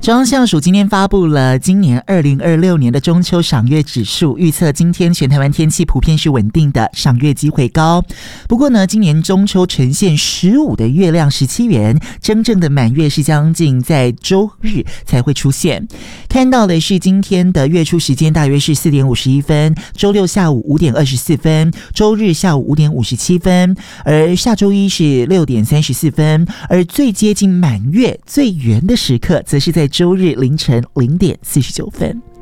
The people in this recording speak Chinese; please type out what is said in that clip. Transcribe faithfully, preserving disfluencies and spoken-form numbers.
中央气象署今天发布了今年二零二六年的中秋赏月指数，预测今天全台湾天气普遍是稳定的，赏月机会高。不过呢，今年中秋呈现十五的月亮十七圆，真正的满月是将近在周日才会出现。看到的是今天的月出时间大约是四点五十一分，周六下午五点二十四分，周日下午五点五十七分，而下周一是六点三十四分，而最接近满月最圆的时刻则是在周日凌晨零点四十九分。